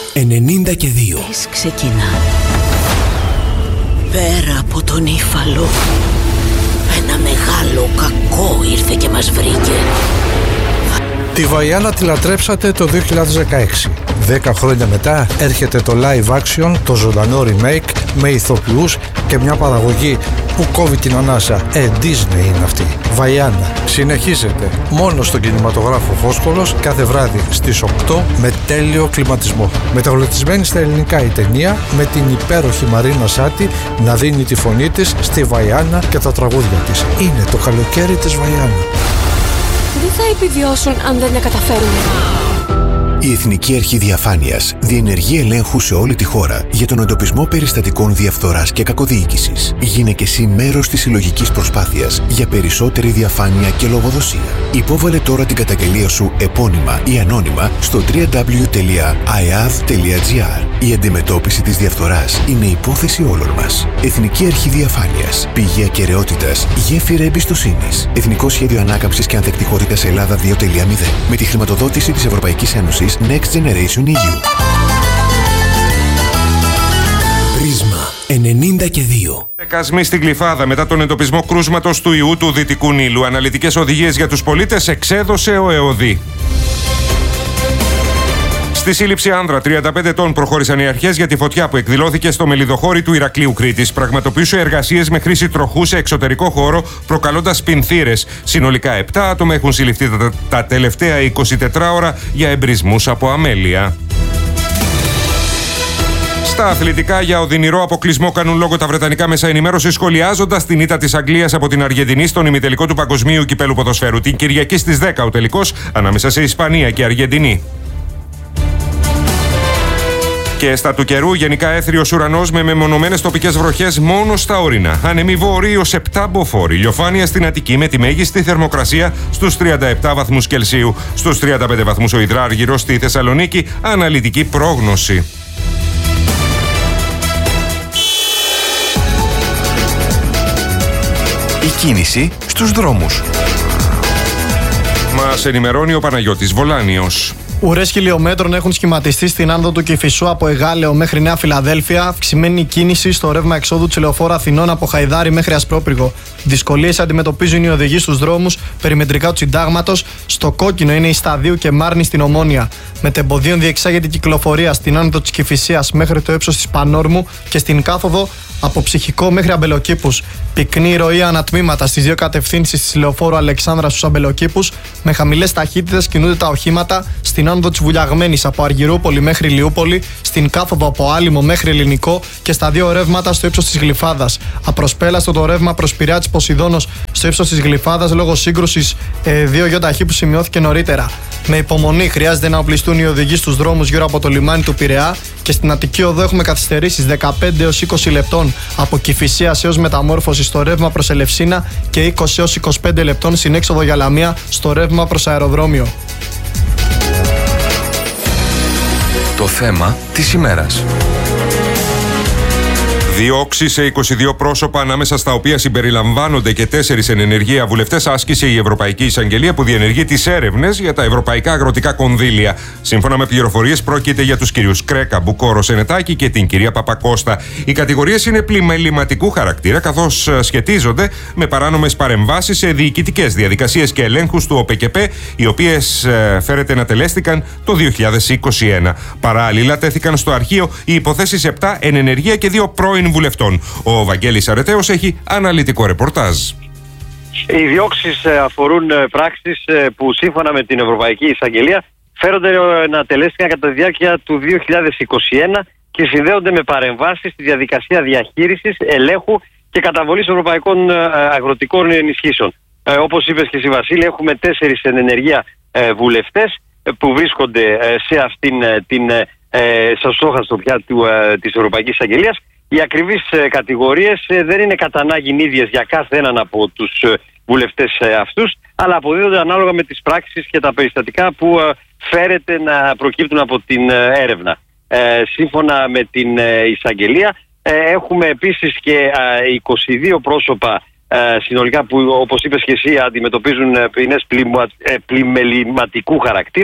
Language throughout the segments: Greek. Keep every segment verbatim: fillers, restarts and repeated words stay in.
ενενήντα και δύο. Ξεκινά. Πέρα από τον Ήφαλο, ένα μεγάλο κακό ήρθε και μας βρήκε. Τη Βαϊάνα τη λατρέψατε το δύο χιλιάδες δεκαέξι. Δέκα χρόνια μετά έρχεται το live action, το ζωντανό remake με ηθοποιούς και μια παραγωγή που κόβει την ανάσα. Ε, Disney είναι αυτή. Βαϊάνα. Συνεχίζεται μόνο στον κινηματογράφο Φόσκολος κάθε βράδυ στις οκτώ με τέλειο κλιματισμό. Μεταγλωτισμένη στα ελληνικά η ταινία με την υπέροχη Μαρίνα Σάτι να δίνει τη φωνή της στη Βαϊάνα και τα τραγούδια της. Είναι το καλοκαίρι της Βαϊάνα. Δεν θα επιβιώσουν αν δεν τα καταφέρουν. Η Εθνική Αρχή Διαφάνειας διενεργεί ελέγχου σε όλη τη χώρα για τον εντοπισμό περιστατικών διαφθοράς και κακοδιοίκησης. Γίνε και εσύ μέρος της συλλογικής προσπάθειας για περισσότερη διαφάνεια και λογοδοσία. Υπόβαλε τώρα την καταγγελία σου επώνυμα ή ανώνυμα στο double-u double-u double-u τελεία άι έι έι βι τελεία τζι άρ. Η αντιμετώπιση της διαφθοράς είναι υπόθεση όλων μας. Εθνική Αρχή Διαφάνειας. Πηγή ακεραιότητας, γέφυρα εμπιστοσύνης. Εθνικό Σχέδιο Ανάκαμψης και Ανθεκτικότητας Ελλάδα δύο τελεία μηδέν. Με τη χρηματοδότηση της Ευρωπαϊκής Ένωσης Next Generation ι γιου. Πρίσμα ενενήντα και δύο. Κασμοί στην Γλυφάδα μετά τον εντοπισμό κρούσματος του ιού του Δυτικού Νείλου. Αναλυτικές οδηγίες για τους πολίτες εξέδωσε ο ΕΟΔΗ. Στη σύλληψη άνδρα τριάντα πέντε ετών προχώρησαν οι αρχές για τη φωτιά που εκδηλώθηκε στο μελιδοχώρι του Ηρακλείου Κρήτης. Πραγματοποιούσε εργασίες με χρήση τροχού σε εξωτερικό χώρο, προκαλώντας πινθύρες. Συνολικά επτά άτομα έχουν συλληφθεί τα, τα τελευταία είκοσι τέσσερις ώρα για εμπρισμούς από αμέλεια. Στα αθλητικά, για οδυνηρό αποκλεισμό κάνουν λόγο τα βρετανικά μέσα ενημέρωση, σχολιάζοντας την ήττα της Αγγλίας από την Αργεντινή στον ημιτελικό του Παγκοσμίου Κυπέλου Ποδοσφαίρου. Την Κυριακή στις δέκα ο τελικός ανάμεσα σε Ισπανία και Αργεντινή. Και στα του καιρού, γενικά έθριος ουρανός με μεμονωμένες τοπικές βροχές μόνο στα ορεινά. Άνεμοι βόρειοι ως επτά μποφόρ. Ηλιοφάνεια στην Αττική με τη μέγιστη θερμοκρασία στους τριάντα επτά βαθμούς Κελσίου. Στους τριάντα πέντε βαθμούς ο Ιδράργυρος, στη Θεσσαλονίκη αναλυτική πρόγνωση. Η κίνηση στους δρόμους. Μας ενημερώνει ο Παναγιώτης Βολάνιος. Ουρές χιλιόμετρων έχουν σχηματιστεί στην άνοδο του Κηφισού από Εγάλεο μέχρι Νέα Φιλαδέλφια. Αυξημένη κίνηση στο ρεύμα εξόδου της λεωφόρου Αθηνών από Χαϊδάρι μέχρι Ασπρόπυργο. Δυσκολίες αντιμετωπίζουν οι οδηγοί στους δρόμους περιμετρικά του Συντάγματος. Στο κόκκινο είναι η Σταδίου και Μάρνη στην Ομόνια. Μετεμποδίων διεξάγεται η κυκλοφορία στην άνοδο της Κηφισίας μέχρι το ύψος της Πανόρμου και στην κάθοδο από Ψυχικό μέχρι Αμπελοκήπους. Πυκνή ροή ανατμήματα στις δύο κατευθύνσεις της λεωφόρου Αλεξάνδρα στους Αμπελοκήπους. Με χαμηλές ταχύτητες κινούνται τα οχήματα στην άνοδο της Βουλιαγμένης από Αργυρούπολη μέχρι Λιούπολη, στην κάθοδο από Άλυμο μέχρι Ελληνικό και στα δύο ρεύματα στο ύψος της Γλυφάδας. Απροσπέλαστο το ρεύμα προς Πειραιά της Ποσειδώνος στο ύψος της Γλυφάδας λόγω σύγκρουσης ε, δύο γιοταχή που σημειώθηκε νωρίτερα. Με υπομονή χρειάζεται να οπλιστούν οι οδηγοί στους δρόμους γύρω από το λιμάνι του Πειραιά και στην Αττική Οδό έχουμε καθυστερήσεις δεκαπέντε έως είκοσι λεπτών από Κηφισίας έως Μεταμόρφωση στο ρεύμα προς Ελευσίνα και είκοσι έως είκοσι πέντε λεπτών στην έξοδο για Λαμία στο ρεύμα προς αεροδρόμιο. Το θέμα της ημέρας. Διώξεις σε είκοσι δύο πρόσωπα, ανάμεσα στα οποία συμπεριλαμβάνονται και τέσσερις εν ενεργεία βουλευτές, άσκησε η Ευρωπαϊκή Εισαγγελία που διενεργεί τις έρευνες για τα ευρωπαϊκά αγροτικά κονδύλια. Σύμφωνα με πληροφορίες, πρόκειται για τους κυρίους Κρέκα, Μπουκόρο, Σενετάκη και την κυρία Παπακώστα. Οι κατηγορίες είναι πλημεληματικού χαρακτήρα, καθώς σχετίζονται με παράνομες παρεμβάσεις σε διοικητικές διαδικασίες και ελέγχους του ΟΠΕΚΕΠΕ, οι οποίες ε, φέρεται να τελέστηκαν το δύο χιλιάδες είκοσι ένα. Παράλληλα, τέθηκαν στο αρχείο οι υποθέσεις επτά εν ενεργεία και δύο πρώην βουλευτών. Ο Βαγγέλης Αρετέος έχει αναλυτικό ρεπορτάζ. Οι διώξεις αφορούν πράξεις που σύμφωνα με την Ευρωπαϊκή Εισαγγελία φέρονται να τελέστηκαν κατά τη διάρκεια του δύο χιλιάδες είκοσι ένα και συνδέονται με παρεμβάσεις στη διαδικασία διαχείρισης, ελέγχου και καταβολής ευρωπαϊκών αγροτικών ενισχύσεων. Όπως είπες και εσύ, Βασίλη, έχουμε τέσσερις εν ενεργεία βουλευτές που βρίσκονται σε αυτήν την στο στόχαστρο πια της Ευρωπαϊκής Εισαγγελίας. Οι ακριβείς κατηγορίες δεν είναι κατά ανάγκη ίδιες για κάθε έναν από τους βουλευτές αυτούς, αλλά αποδίδονται ανάλογα με τις πράξεις και τα περιστατικά που φέρεται να προκύπτουν από την έρευνα. Ε, σύμφωνα με την εισαγγελία έχουμε επίσης και είκοσι δύο πρόσωπα συνολικά που, όπως είπες και εσύ, αντιμετωπίζουν ποινές πλημεληματικού χαρακτήρα.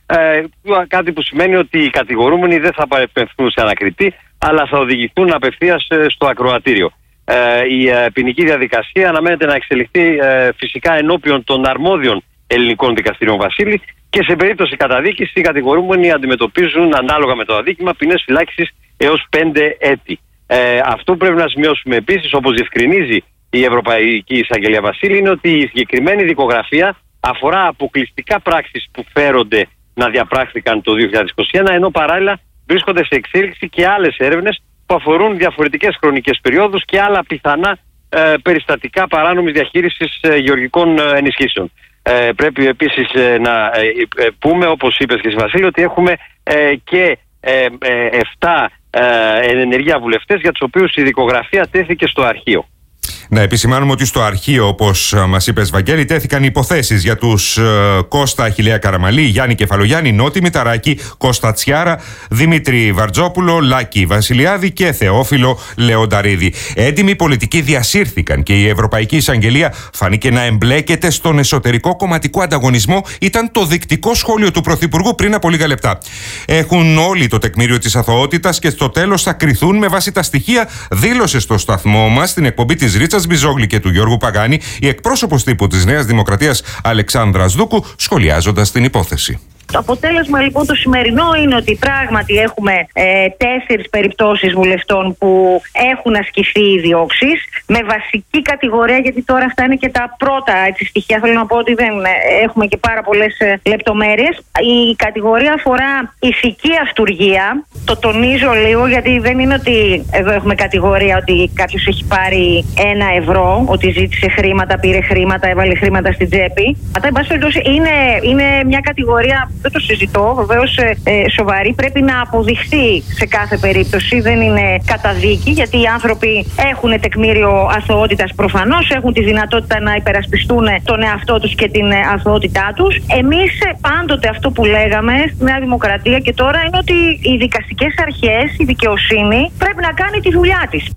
Ε, κάτι που σημαίνει ότι οι κατηγορούμενοι δεν θα παρεπεμφθούν σε ανακριτή, αλλά θα οδηγηθούν απευθείας στο ακροατήριο. Ε, η ε, ποινική διαδικασία αναμένεται να εξελιχθεί ε, φυσικά ενώπιον των αρμόδιων ελληνικών δικαστηρίων, Βασίλη, και σε περίπτωση καταδίκης οι κατηγορούμενοι αντιμετωπίζουν ανάλογα με το αδίκημα ποινές φυλάκισης έως πέντε έτη. Ε, αυτό που πρέπει να σημειώσουμε επίσης, όπως διευκρινίζει η Ευρωπαϊκή Εισαγγελία, Βασίλη, είναι ότι η συγκεκριμένη δικογραφία αφορά αποκλειστικά πράξεις που φέρονται να διαπράχθηκαν το δύο χιλιάδες είκοσι ένα, ενώ παράλληλα βρίσκονται σε εξέλιξη και άλλες έρευνες που αφορούν διαφορετικές χρονικές περιόδους και άλλα πιθανά ε, περιστατικά παράνομης διαχείρισης ε, γεωργικών ε, ενισχύσεων. Ε, πρέπει επίσης ε, να ε, ε, πούμε, όπως είπες και εσύ, Βασίλη, ότι έχουμε ε, και ε, ε, επτά ε, ενεργεία βουλευτές για τους οποίους η δικογραφία τέθηκε στο αρχείο. Να επισημάνουμε ότι στο αρχείο, όπως μας είπες, Βαγγέλη, τέθηκαν υποθέσεις για τους ε, Κώστα Αχιλλέα Καραμαλή, Γιάννη Κεφαλογιάννη, Νότι Μηταράκη, Κώστα Τσιάρα, Δημήτρη Βαρτζόπουλο, Λάκη Βασιλιάδη και Θεόφιλο Λεονταρίδη. Έντιμοι πολιτικοί διασύρθηκαν και η Ευρωπαϊκή Εισαγγελία φάνηκε να εμπλέκεται στον εσωτερικό κομματικό ανταγωνισμό, ήταν το δεικτικό σχόλιο του Πρωθυπουργού πριν από λίγα λεπτά. Έχουν όλοι το τεκμήριο της αθωότητας και στο τέλος θα κριθούν με βάση τα στοιχεία, δήλωσε στο σταθμό μας στην εκπομπή της Ρίτσας Μπιζόγλη και του Γιώργου Παγάνη η εκπρόσωπος τύπου της Νέας Δημοκρατίας Αλεξάνδρας Δούκου, σχολιάζοντας την υπόθεση. Το αποτέλεσμα λοιπόν το σημερινό είναι ότι πράγματι έχουμε ε, τέσσερις περιπτώσεις βουλευτών που έχουν ασκηθεί οι διώξεις με βασική κατηγορία, γιατί τώρα αυτά είναι και τα πρώτα έτσι, στοιχεία. Θέλω να πω ότι δεν ε, έχουμε και πάρα πολλές ε, λεπτομέρειες. Η κατηγορία αφορά ηθική αυτουργία. Το τονίζω λίγο, γιατί δεν είναι ότι εδώ έχουμε κατηγορία ότι κάποιος έχει πάρει ένα ευρώ, ότι ζήτησε χρήματα, πήρε χρήματα, έβαλε χρήματα στην τσέπη. Αυτά, εν πάση περιπτώσει, είναι, είναι μια κατηγορία. Δεν το συζητώ, βεβαίως ε, ε, σοβαρή. Πρέπει να αποδειχθεί σε κάθε περίπτωση. Δεν είναι καταδίκη, γιατί οι άνθρωποι έχουν τεκμήριο αθωότητας προφανώς, έχουν τη δυνατότητα να υπερασπιστούν τον εαυτό τους και την ε, αθωότητά τους. Εμείς ε, πάντοτε αυτό που λέγαμε στη Νέα Δημοκρατία και τώρα είναι ότι οι δικαστικές αρχές, η δικαιοσύνη πρέπει να κάνει τη δουλειά της.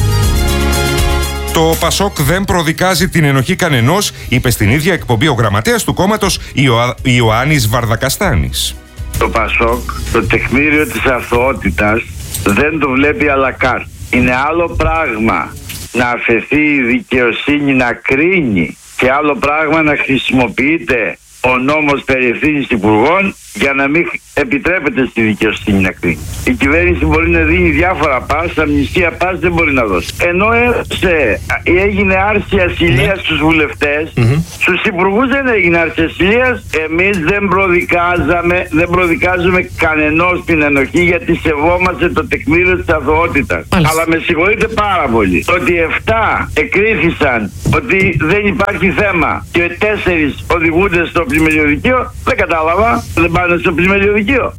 Το Πασόκ δεν προδικάζει την ενοχή κανενός, είπε στην ίδια εκπομπή ο γραμματέας του κόμματος Ιωα... Ιωάννης Βαρδακαστάνης. Το Πασόκ, το τεκμήριο της αθωότητας, δεν το βλέπει αλακάρ. Είναι άλλο πράγμα να αφαιθεί η δικαιοσύνη να κρίνει και άλλο πράγμα να χρησιμοποιείται ο νόμος περί ευθύνης υπουργών για να μην επιτρέπεται στη δικαιοσύνη να κρίνει. Η κυβέρνηση μπορεί να δίνει διάφορα πας, αμνηστία πας δεν μπορεί να δώσει. Ενώ έδωσε, έγινε άρση ασυλίας ναι. στους βουλευτές, mm-hmm. στους υπουργούς δεν έγινε άρση ασυλίας. Εμείς δεν προδικάζαμε, δεν προδικάζουμε κανενός την ενοχή, γιατί σεβόμαστε το τεκμήριο της αθωότητας. Αλλά με συγχωρείτε πάρα πολύ. Ότι εφτά εκρίθησαν ότι δεν υπάρχει θέμα και τέσσερις οδηγούνται στο πλημμυριωδικείο, δεν κατάλαβα. Δεν πάνε στο πλημμυριωδικείο.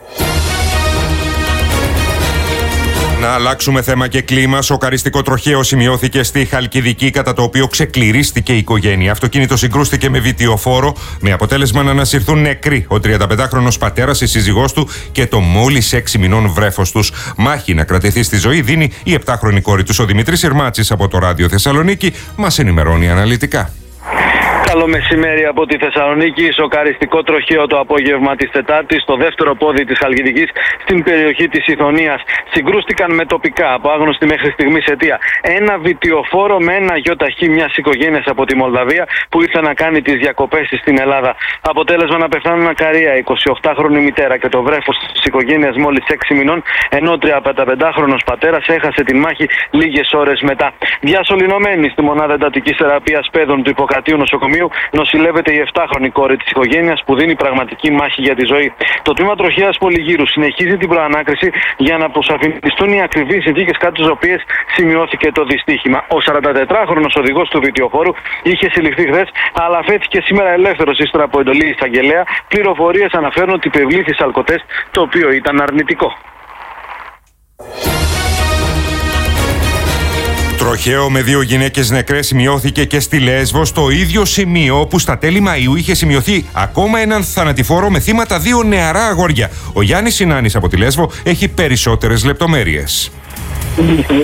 Να αλλάξουμε θέμα και κλίμα. Σοκαριστικό τροχαίο σημειώθηκε στη Χαλκιδική, κατά το οποίο ξεκληρίστηκε η οικογένεια. Αυτοκίνητο συγκρούστηκε με βιτιοφόρο, με αποτέλεσμα να ανασυρθούν νεκροί ο τριανταπεντάχρονος πατέρας, η σύζυγός του και το μόλις έξι μηνών βρέφος τους. Μάχη να κρατηθεί στη ζωή δίνει η επτάχρονη κόρη τους. Ο Δημήτρης Ιρμάτσης από το Ράδιο Θεσσαλονίκη μας ενημερώνει αναλυτικά. Καλό μεσημέρι από τη Θεσσαλονίκη. Σοκαριστικό τροχαίο το απόγευμα της Τετάρτης στο δεύτερο πόδι της Χαλκιδικής στην περιοχή της Ιθωνίας. Συγκρούστηκαν με τοπικά, από άγνωστη μέχρι στιγμής αιτία, ένα βιτιοφόρο με ένα γιοταχή μιας οικογένειας από τη Μολδαβία που ήρθε να κάνει τις διακοπές στην Ελλάδα. Αποτέλεσμα να πεθάνουν ακαρία η εικοσιοκτάχρονη μητέρα και το βρέφος της οικογένειας μόλις έξι μηνών, ενώ ο τριανταπεντάχρονος πατέρας έχασε την μάχη λίγες ώρες μετά. Διασωληνωμένη στη μονάδα εντατικής θεραπείας παιδών του Ιπποκρατίου νοσοκομείου νοσηλεύεται η επτάχρονη κόρη της οικογένειας που δίνει πραγματική μάχη για τη ζωή. Το τμήμα τροχαίας Πολυγύρου συνεχίζει την προανάκριση για να αποσαφινιστούν οι ακριβείς συνθήκες κάτω στις οποίες σημειώθηκε το δυστύχημα. Ο σαραντατετράχρονος οδηγός του βιτιοφόρου είχε συλληφθεί χθες, αλλά αφέθηκε σήμερα ελεύθερος ύστερα από εντολή εισαγγελέα. Πληροφορίες αναφέρουν ότι υπευλήθη αλκοτέστ, το οποίο ήταν αρνητικό. Τροχαίο με δύο γυναίκες νεκρές σημειώθηκε και στη Λέσβο, στο ίδιο σημείο όπου στα τέλη Μαΐου είχε σημειωθεί ακόμα έναν θανατηφόρο με θύματα δύο νεαρά αγόρια. Ο Γιάννης Συνάνης από τη Λέσβο έχει περισσότερες λεπτομέρειες.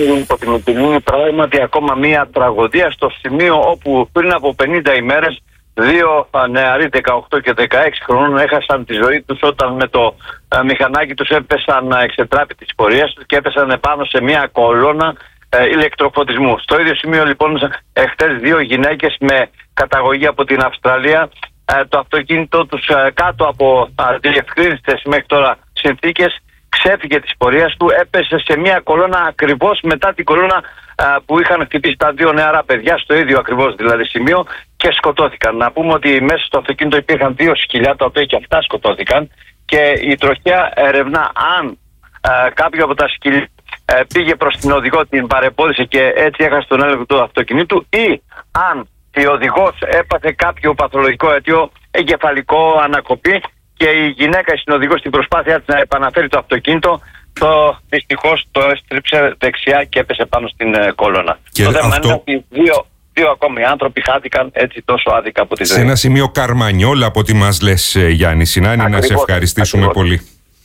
Είναι πράγματι ακόμα μία τραγωδία στο σημείο όπου πριν από πενήντα ημέρες δύο νεαροί δεκαοκτώ και δεκαέξι χρονών έχασαν τη ζωή τους όταν με το ε, μηχανάκι τους έπεσαν εξετράπη της πορείας τους και έπεσαν επάνω σε μια κολόνα ε, ηλεκτροφωτισμού. Στο ίδιο σημείο λοιπόν εχθές δύο γυναίκες με καταγωγή από την Αυστραλία, ε, το αυτοκίνητο τους ε, κάτω από ε, διευκρίνηστες μέχρι τώρα συνθήκες ξέφυγε της πορείας του, έπεσε σε μια κολόνα ακριβώς μετά την κολόνα α, που είχαν χτυπήσει τα δύο νεαρά παιδιά στο ίδιο ακριβώς δηλαδή σημείο και σκοτώθηκαν. Να πούμε ότι μέσα στο αυτοκίνητο υπήρχαν δύο σκυλιά τα οποία και αυτά σκοτώθηκαν και η τροχέα ερευνά αν α, κάποιο από τα σκυλιά α, πήγε προς την οδηγό, την παρεπόδησε και έτσι έχασε τον έλεγχο του αυτοκινήτου ή αν ο οδηγός έπαθε κάποιο παθολογικό αιτίο, εγκεφαλικό, ανακοπή και η γυναίκα, η συνοδηγός, στην προσπάθειά της να επαναφέρει το αυτοκίνητο, το δυστυχώς το έστριψε δεξιά και έπεσε πάνω στην ε, κόλωνα. Και το θέμα αυτό... είναι ότι δύο, δύο ακόμη άνθρωποι χάθηκαν έτσι τόσο άδικα από τη ζωή. Σε ένα σημείο Καρμανιόλ, από ό,τι μας λες, Γιάννη Σινάνη, ακριβώς, να σε ευχαριστήσουμε ακριβώς. πολύ.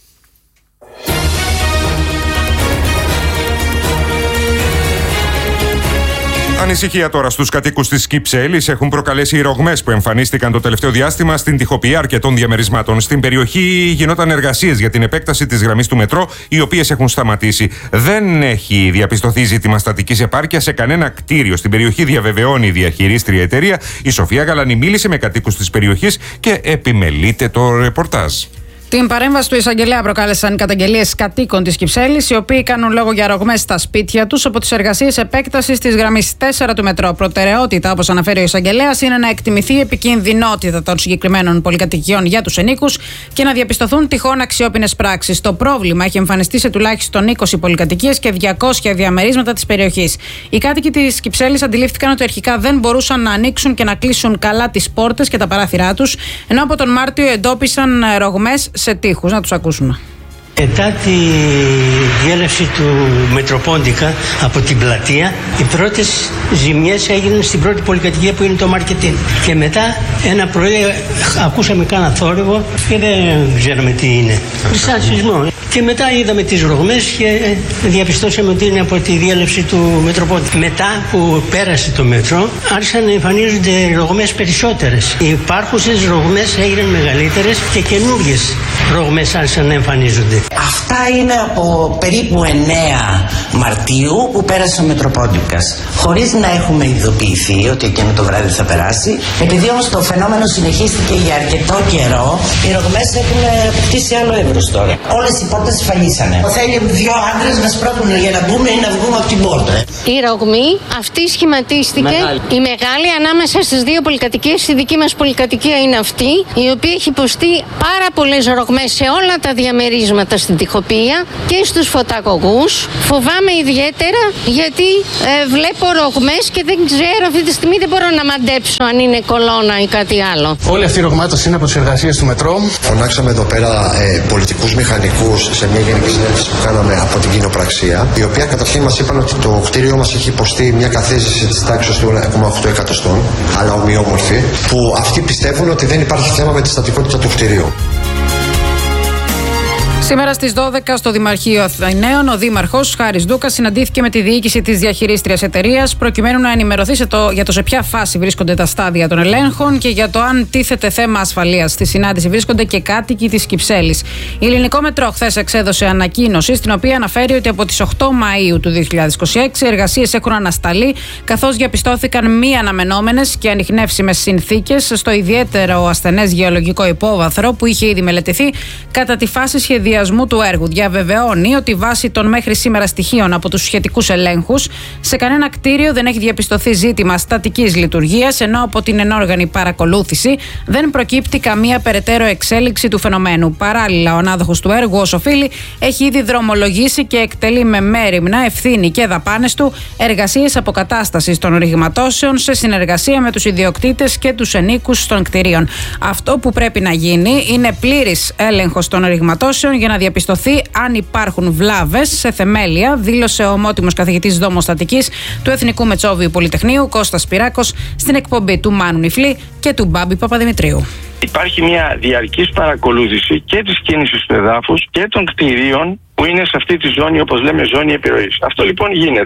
Ανησυχία τώρα στους κατοίκους της Κυψέλης έχουν προκαλέσει οι ρογμές που εμφανίστηκαν το τελευταίο διάστημα στην τοιχοποιία αρκετών διαμερισμάτων. Στην περιοχή γινόταν εργασίες για την επέκταση της γραμμής του μετρό, οι οποίες έχουν σταματήσει. Δεν έχει διαπιστωθεί ζήτημα στατικής επάρκειας σε κανένα κτίριο. Στην περιοχή διαβεβαιώνει η διαχειρίστρια εταιρεία. Η Σοφία Γαλανή μίλησε με κατοίκους της περιοχής και επιμελείται το ρεπορτάζ. Την παρέμβαση του εισαγγελέα προκάλεσαν καταγγελίες κατοίκων της Κυψέλης, οι οποίοι κάνουν λόγο για ρογμές στα σπίτια τους από τις εργασίες επέκτασης της γραμμής τέσσερα του μετρό. Προτεραιότητα, όπως αναφέρει ο εισαγγελέας, είναι να εκτιμηθεί η επικινδυνότητα των συγκεκριμένων πολυκατοικιών για τους ενοίκους και να διαπιστωθούν τυχόν αξιόπινες πράξεις. Το πρόβλημα έχει εμφανιστεί σε τουλάχιστον είκοσι πολυκατοικίες και διακόσια διαμερίσματα της περιοχής. Οι κάτοικοι της Κυψέλης αντιλήφθηκαν ότι αρχικά δεν μπορούσαν να ανοίξουν και να κλείσουν καλά τις πόρτες και τα παράθυρά τους, ενώ από τον Μάρτιο εντόπισαν ρογμές σε τείχους. Να τους ακούσουμε. Μετά τη διέλευση του Μετροπόντικα από την πλατεία, οι πρώτες ζημιές έγιναν στην πρώτη πολυκατοικία που είναι το Μαρκετίν. Και μετά ένα πρωί ακούσαμε κάνα θόρυβο και δεν ξέραμε τι είναι. Σαν σεισμό. Και μετά είδαμε τις ρογμές και διαπιστώσαμε ότι είναι από τη διέλευση του Μετροπόντικα. Μετά που πέρασε το μετρό, άρχισαν να εμφανίζονται ρογμές περισσότερες. Οι υπάρχουσες ρογμές έγιναν μεγαλύτερες και καινούργιες ρογμές άρχισαν να εμφανίζονται. Αυτά είναι από περίπου εννέα Μαρτίου που πέρασε ο Μετροπόντικας, χωρίς να έχουμε ειδοποιηθεί ότι εκείνο το βράδυ θα περάσει. Επειδή όμως το φαινόμενο συνεχίστηκε για αρκετό καιρό, οι ρογμές έχουν πτήσει άλλο εύρος τώρα. Όλες οι πόρτες φαλίσανε. Θέλει δύο άντρες να σπρώχνουν για να μπούμε ή να βγούμε από την πόρτα. Η ρογμή αυτή σχηματίστηκε, μεγάλη. η μεγάλη ανάμεσα στις δύο πολυκατοικίες. Η δική μας πολυκατοικία είναι αυτή, η οποία έχει υποστεί πάρα πολλές ρογμές σε όλα τα διαμερίσματα στην τοιχοποιία και στους φωτακογούς. Φοβάμαι ιδιαίτερα γιατί ε, βλέπω ρογμές και δεν ξέρω αυτή τη στιγμή, δεν μπορώ να μαντέψω αν είναι κολόνα ή κάτι άλλο. Όλη αυτή η ρογμάτωση είναι από τις εργασίες του μετρό. Φωνάξαμε εδώ πέρα ε, πολιτικούς μηχανικούς σε μια γενική συνέντευξη που κάναμε από την κοινοπραξία, η οποία καταρχήν μας είπαν ότι το κτίριό μας έχει υποστεί μια καθίζηση της τάξης του ένα κόμμα οκτώ εκατοστών, αλλά ομοιόμορφη, που αυτοί πιστεύουν ότι δεν υπάρχει θέμα με τη στατικότητα του κτιρίου. Σήμερα στις δώδεκα στο Δημαρχείο Αθηναίων, ο Δήμαρχος Χάρης Ντούκας συναντήθηκε με τη διοίκηση της διαχειρίστριας εταιρείας προκειμένου να ενημερωθεί σε το, για το σε ποια φάση βρίσκονται τα στάδια των ελέγχων και για το αν τίθεται θέμα ασφαλείας. Στη συνάντηση βρίσκονται και κάτοικοι της Κυψέλης. Η Ελληνικό Μετρό χθες εξέδωσε ανακοίνωση στην οποία αναφέρει ότι από τις οκτώ Μαΐου του δύο χιλιάδες είκοσι έξι οι εργασίες έχουν ανασταλεί, καθώς διαπιστώθηκαν μη αναμενόμενες και ανιχνεύσιμες συνθήκες στο ιδιαίτερο ασθενές γεωλογικό υπόβαθρο που είχε ήδη μελετηθεί κατά τη φάση σχεδιασμού του έργου. Διαβεβαιώνει ότι βάσει των μέχρι σήμερα στοιχείων από τους σχετικούς ελέγχους, σε κανένα κτίριο δεν έχει διαπιστωθεί ζήτημα στατικής λειτουργίας, ενώ από την ενόργανη παρακολούθηση δεν προκύπτει καμία περαιτέρω εξέλιξη του φαινομένου. Παράλληλα, ο ανάδοχος του έργου, όσο οφείλει, έχει ήδη δρομολογήσει και εκτελεί με μέριμνα, ευθύνη και δαπάνες του εργασίες αποκατάστασης των ρηγματώσεων σε συνεργασία με τους ιδιοκτήτες και τους ενίκους των κτιρίων. Αυτό που πρέπει να γίνει είναι πλήρης έλεγχος των ρηγματώσεων για να διαπιστωθεί αν υπάρχουν βλάβες σε θεμέλια, δήλωσε ο ομότιμος καθηγητής δομοστατικής του Εθνικού Μετσόβιου Πολυτεχνείου Κώστας Πυράκος στην εκπομπή του Μάνου Νιφλή και του Μπάμπη Παπαδημητρίου. Υπάρχει μια διαρκής παρακολούθηση και της κίνησης του εδάφους και των κτηρίων που είναι σε αυτή τη ζώνη, όπως λέμε, ζώνη επιρροής. Αυτό λοιπόν γίνεται.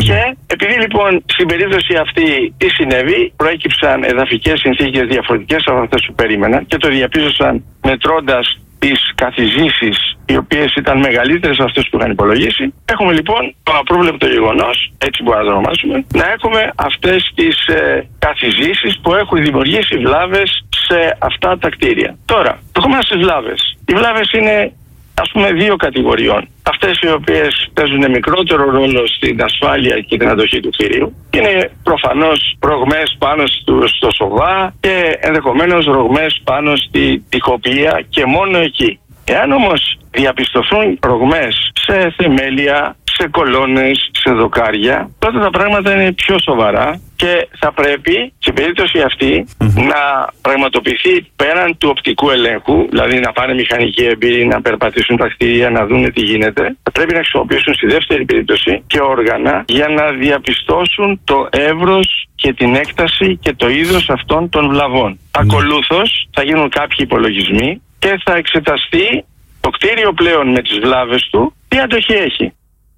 Και επειδή λοιπόν στην περίπτωση αυτή τι συνέβη, προέκυψαν εδαφικές συνθήκες διαφορετικές από αυτές που περίμεναν και το διαπίστωσαν μετρώντας τις καθιζήσεις οι οποίες ήταν μεγαλύτερες από αυτές που είχαν υπολογίσει. Έχουμε λοιπόν το απρόβλεπτο γεγονός, έτσι μπορούμε να το ονομάσουμε, να έχουμε αυτές τις ε, καθιζήσεις που έχουν δημιουργήσει βλάβες σε αυτά τα κτίρια. Τώρα, ερχόμαστε στις βλάβες. Οι βλάβες είναι, ας πούμε, δύο κατηγοριών. Αυτές οι οποίες παίζουν μικρότερο ρόλο στην ασφάλεια και την αντοχή του κτηρίου. Είναι προφανώς ρογμές πάνω στο, στο σοβά και ενδεχομένως ρογμές πάνω στη τοιχοποιία και μόνο εκεί. Εάν όμως διαπιστωθούν ρογμές σε θεμέλια, σε κολόνες, σε δοκάρια, τότε τα πράγματα είναι πιο σοβαρά και θα πρέπει, στην περίπτωση αυτή, mm-hmm. να πραγματοποιηθεί πέραν του οπτικού ελέγχου, δηλαδή να πάνε μηχανικοί έμπειροι, να περπατήσουν τα κτίρια, να δουν τι γίνεται. Θα πρέπει να χρησιμοποιήσουν στη δεύτερη περίπτωση και όργανα για να διαπιστώσουν το εύρος και την έκταση και το είδος αυτών των βλαβών. Mm-hmm. Ακολούθως θα γίνουν κάποιοι υπολογισμοί και θα εξεταστεί το κτίριο πλέον με τις βλάβες του, τι αντοχή έχει.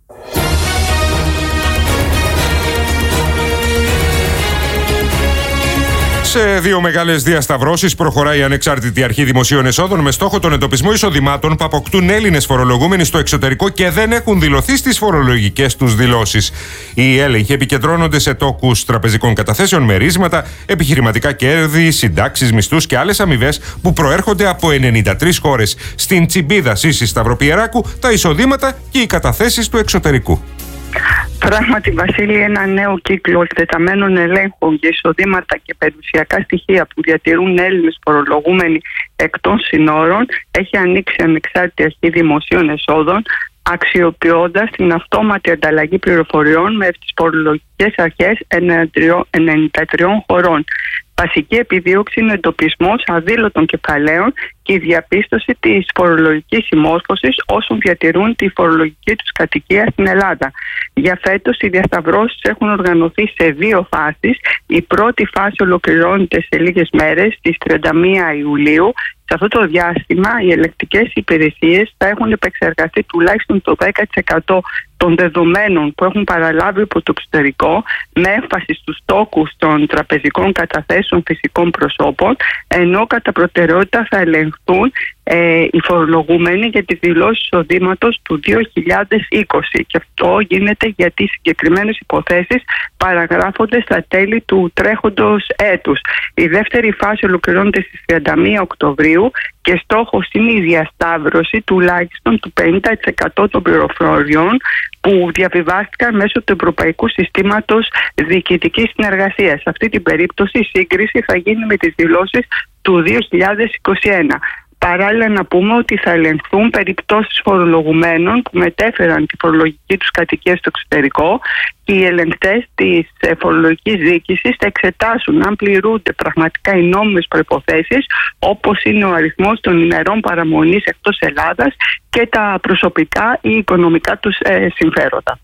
Σε δύο μεγάλες διασταυρώσεις προχωράει η Ανεξάρτητη Αρχή Δημοσίων Εσόδων με στόχο τον εντοπισμό εισοδημάτων που αποκτούν Έλληνες φορολογούμενοι στο εξωτερικό και δεν έχουν δηλωθεί στις φορολογικές τους δηλώσεις. Οι έλεγχοι επικεντρώνονται σε τόκους τραπεζικών καταθέσεων, μερίσματα, επιχειρηματικά κέρδη, συντάξεις, μισθούς και άλλες αμοιβές που προέρχονται από ενενήντα τρεις χώρες. Στην Τσιμπίδα Σύσης Σταυροπιεράκου τα εισοδήματα και οι καταθέσεις του εξωτερικού. Πράγματι, Βασίλη, ένα νέο κύκλο εκτεταμένων ελέγχων για εισοδήματα και περιουσιακά στοιχεία που διατηρούν Έλληνες φορολογούμενοι εκτός συνόρων έχει ανοίξει η Ανεξάρτητη Αρχή Δημοσίων Εσόδων, αξιοποιώντας την αυτόματη ανταλλαγή πληροφοριών με τις φορολογικές αρχές ενενήντα τριών χωρών. Βασική επιδίωξη είναι ο εντοπισμός αδήλωτων κεφαλαίων και η διαπίστωση της φορολογικής συμμόρφωσης όσων διατηρούν τη φορολογική τους κατοικία στην Ελλάδα. Για φέτος οι διασταυρώσεις έχουν οργανωθεί σε δύο φάσεις. Η πρώτη φάση ολοκληρώνεται σε λίγες μέρες, στις τριάντα μία Ιουλίου. Σε αυτό το διάστημα οι ελεκτικές υπηρεσίες θα έχουν επεξεργαστεί τουλάχιστον το δέκα τοις εκατό των δεδομένων που έχουν παραλάβει από το εξωτερικό, με έμφαση στους τόκους των τραπεζικών καταθέσεων φυσικών προσώπων, ενώ κατά προτεραιότητα θα ελεγχθούν ε, οι φορολογούμενοι για τις δηλώσεις εισοδήματος του δύο χιλιάδες είκοσι. Και αυτό γίνεται γιατί οι συγκεκριμένες υποθέσεις παραγράφονται στα τέλη του τρέχοντος έτους. Η δεύτερη φάση ολοκληρώνεται στις τριάντα μία Οκτωβρίου και στόχος είναι η διασταύρωση τουλάχιστον του πενήντα τοις εκατό των πληροφοριών που διαβιβάστηκαν μέσω του Ευρωπαϊκού Συστήματος Διοικητικής Συνεργασίας. Σε αυτή την περίπτωση η σύγκριση θα γίνει με τις δηλώσεις του δύο χιλιάδες είκοσι ένα. Παράλληλα να πούμε ότι θα ελεγχθούν περιπτώσεις φορολογουμένων που μετέφεραν τη φορολογική τους κατοικία στο εξωτερικό και οι ελεγκτές της φορολογικής διοίκησης θα εξετάσουν αν πληρούνται πραγματικά οι νόμιμες προϋποθέσεις, όπως είναι ο αριθμός των ημερών παραμονής εκτός Ελλάδας και τα προσωπικά ή οικονομικά τους ε, συμφέροντα.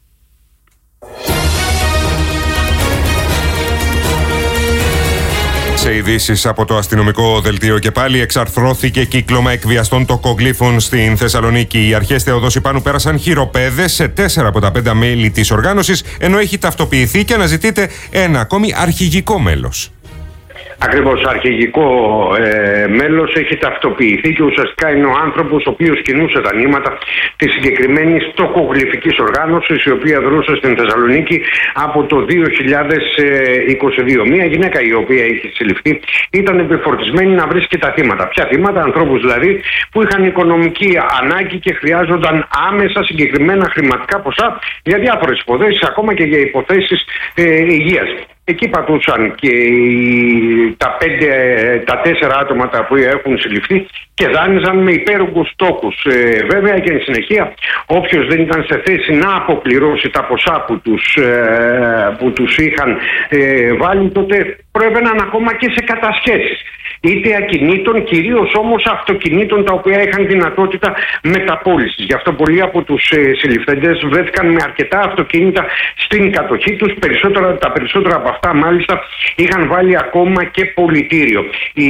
Σε ειδήσεις από το αστυνομικό δελτίο και πάλι, εξαρθρώθηκε κύκλωμα εκβιαστών τοκογλύφων στην Θεσσαλονίκη. Οι αρχές Θεοδόση Πάνου πέρασαν χειροπέδες σε τέσσερα από τα πέντε μέλη της οργάνωσης, ενώ έχει ταυτοποιηθεί και αναζητείται ένα ακόμη αρχηγικό μέλος. Ακριβώς, αρχηγικό ε, μέλος έχει ταυτοποιηθεί και ουσιαστικά είναι ο άνθρωπος ο οποίος κινούσε τα νήματα της συγκεκριμένης τοκογλυφικής οργάνωσης, η οποία δρούσε στην Θεσσαλονίκη από το δύο χιλιάδες είκοσι δύο. Μία γυναίκα η οποία είχε συλληφθεί ήταν επιφορτισμένη να βρίσκει τα θύματα. Ποια θύματα? Ανθρώπους δηλαδή που είχαν οικονομική ανάγκη και χρειάζονταν άμεσα συγκεκριμένα χρηματικά ποσά για διάφορες υποθέσεις, ακόμα και για υποθέσεις ε, υγείας. Εκεί πατούσαν και τα, πέντε, τα τέσσερα άτομα τα οποία έχουν συλληφθεί και δάνειζαν με υπέρογκους τόκους. Ε, βέβαια και εν συνεχεία όποιος δεν ήταν σε θέση να αποπληρώσει τα ποσά που τους, ε, που τους είχαν ε, βάλει, τότε προέβαιναν ακόμα και σε κατασχέσεις. είτε ακινήτων, κυρίως όμως αυτοκινήτων τα οποία είχαν δυνατότητα μεταπώλησης. Γι' αυτό πολλοί από τους ε, συλληφθέντες βρέθηκαν με αρκετά αυτοκίνητα στην κατοχή τους. Περισσότερα, τα περισσότερα από αυτά μάλιστα είχαν βάλει ακόμα και πολιτήριο. Η,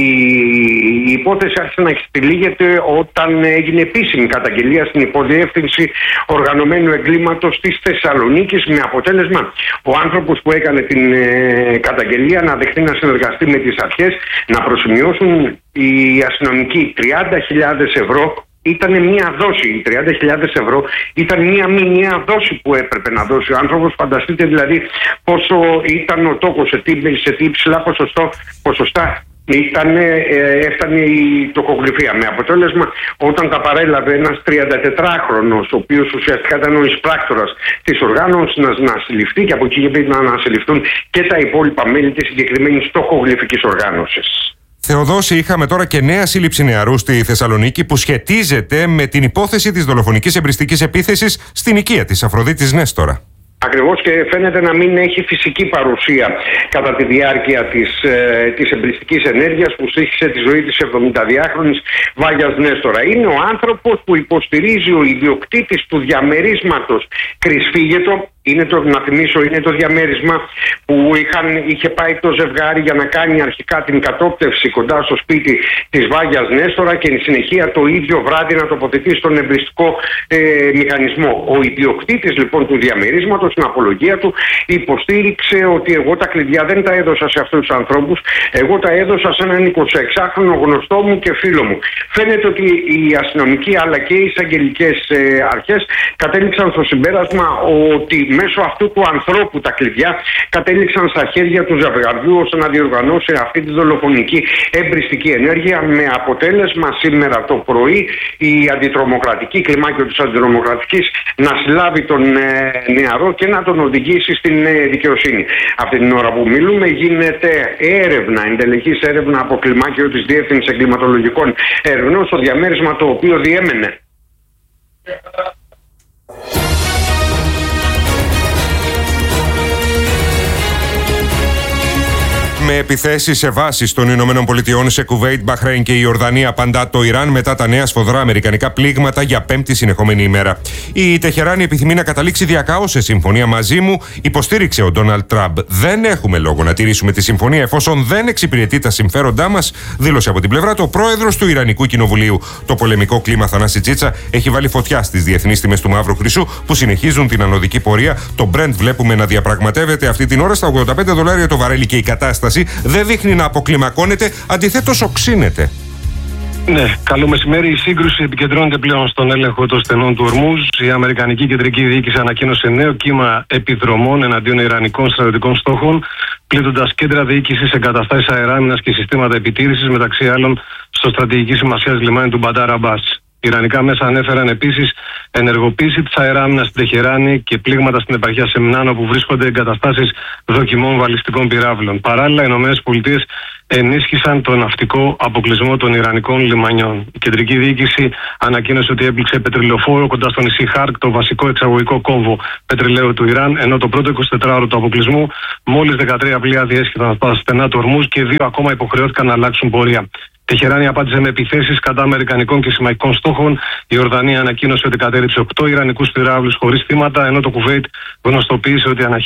η υπόθεση άρχισε να εξτυλίγεται όταν έγινε επίσημη καταγγελία στην Υποδιεύθυνση Οργανωμένου Εγκλήματος της Θεσσαλονίκης, με αποτέλεσμα ο άνθρωπος που έκανε την ε, καταγγελία να δεχτεί να συνεργαστεί με τις αρχές, να προσημειώσουν οι αστυνομικοί τριάντα χιλιάδες ευρώ. Ήταν μία δόση, οι τριάντα χιλιάδες ευρώ ήταν μία μηνιαία δόση που έπρεπε να δώσει ο άνθρωπος. Φανταστείτε δηλαδή πόσο ήταν ο τόκος, σε τι, σε τι υψηλά ποσοστό, ποσοστά ήταν, ε, έφτανε η τοκογλυφία. Με αποτέλεσμα, όταν τα παρέλαβε ένας τριαντατετράχρονος, ο οποίος ουσιαστικά ήταν ο εισπράκτορας της οργάνωσης, να, να συλληφθεί, και από εκεί και πέρα να συλληφθούν και τα υπόλοιπα μέλη της συγκεκριμένης τοκογλυφικής οργάνωσης. Θεοδόση, είχαμε τώρα και νέα σύλληψη νεαρού στη Θεσσαλονίκη που σχετίζεται με την υπόθεση της δολοφονικής εμπριστικής επίθεσης στην οικία της Αφροδίτης Νέστορα. Ακριβώς, και φαίνεται να μην έχει φυσική παρουσία κατά τη διάρκεια της, ε, της εμπριστικής ενέργειας που στοίχησε τη ζωή της εβδομηνταδυάχρονης Βάγιας Νέστορα. Είναι ο άνθρωπος που υποστηρίζει ο ιδιοκτήτης του διαμερίσματος Κρυσφύγετο. Είναι το, να θυμίσω, είναι το διαμέρισμα που είχαν, είχε πάει το ζευγάρι για να κάνει αρχικά την κατόπτευση κοντά στο σπίτι της Βάγιας Νέστορα και εν συνεχεία το ίδιο βράδυ να τοποθετεί στον εμπριστικό ε, μηχανισμό. Ο ιδιοκτήτης λοιπόν του διαμερίσματος, στην απολογία του, υποστήριξε ότι εγώ τα κλειδιά δεν τα έδωσα σε αυτούς τους ανθρώπους, εγώ τα έδωσα σε έναν εικοσιεξάχρονο γνωστό μου και φίλο μου. Φαίνεται ότι οι αστυνομικοί αλλά και οι εισαγγελικές ε, αρχές κατέληξαν στο συμπέρασμα ότι μέσω αυτού του ανθρώπου τα κλειδιά κατέληξαν στα χέρια του ζευγαριού ώστε να διοργανώσει αυτή τη δολοφονική εμπριστική ενέργεια, με αποτέλεσμα σήμερα το πρωί η αντιτρομοκρατική, κλιμάκιο της αντιτρομοκρατικής, να συλλάβει τον ε, νεαρό και να τον οδηγήσει στην ε, δικαιοσύνη. Αυτή την ώρα που μιλούμε γίνεται έρευνα, εντελεχής έρευνα από κλιμάκιο της Διεύθυνσης Εγκληματολογικών Ερευνών στο διαμέρισμα το οποίο διέμενε. Με επιθέσεις σε βάσεις των Ηνωμένων Πολιτειών σε Κουβέιτ, Μπαχρέιν και η Ιορδανία απαντά το Ιράν μετά τα νέα σφοδρά αμερικανικά πλήγματα για πέμπτη συνεχόμενη ημέρα. Η Τεχεράνη επιθυμεί να καταλήξει διακάως σε συμφωνία μαζί μου, υποστήριξε ο Ντόναλντ Τραμπ. Δεν έχουμε λόγο να τηρήσουμε τη συμφωνία εφόσον δεν εξυπηρετεί τα συμφέροντά μας, δήλωσε από την πλευρά του ο πρόεδρος του Ιρανικού Κοινοβουλίου. Το πολεμικό κλίμα, Θανάση Τσίτσα, έχει βάλει φωτιά στις διεθνείς τιμές του μαύρου χρυσού που συνεχίζουν την ανωδική πορεία. Το Brent βλέπουμε να διαπραγματεύεται αυτή την ώρα στα ογδόντα πέντε δολάρια το βαρέλι και η κατάσταση δεν δείχνει να αποκλιμακώνεται, αντιθέτως οξύνεται. Ναι, καλό μεσημέρι. Η σύγκρουση επικεντρώνεται πλέον στον έλεγχο των στενών του Ορμούζ. Η Αμερικανική Κεντρική Διοίκηση ανακοίνωσε νέο κύμα επιδρομών εναντίον ιρανικών στρατιωτικών στόχων, πλήττοντας κέντρα διοίκησης, εγκαταστάσεις αεράμινας και συστήματα επιτήρησης, μεταξύ άλλων στο στρατηγική σημασίας λιμάνι του Μπαντάρ Αμπάς. Οι ιρανικά μέσα ανέφεραν επίσης ενεργοποίηση της αεράμινας στην Τεχεράνη και πλήγματα στην επαρχία Σεμνάν, όπου βρίσκονται εγκαταστάσεις δοκιμών βαλιστικών πυράβλων. Παράλληλα, οι ΗΠΑ ενίσχυσαν τον ναυτικό αποκλεισμό των ιρανικών λιμανιών. Η κεντρική διοίκηση ανακοίνωσε ότι έπληξε πετρελαιοφόρο κοντά στο νησί Χάρκ, το βασικό εξαγωγικό κόμβο πετρελαίου του Ιράν, ενώ το πρώτο εικοσιτετράωρο του αποκλεισμού μόλις δεκατρία πλοία διέσχιζαν στα στενά του Ορμούζ και δύο ακόμα υποχρεώθηκαν να αλλάξουν πορεία. Τεχεράνη απάντησε με επιθέσεις κατά αμερικανικών και συμμαχικών στόχων. Η Ορδανία ανακοίνωσε ότι κατέριψε οκτώ ιρανικούς πυράβλους χωρίς θύματα, ενώ το Κουβέιτ γνωστοποίησε ότι αναχ...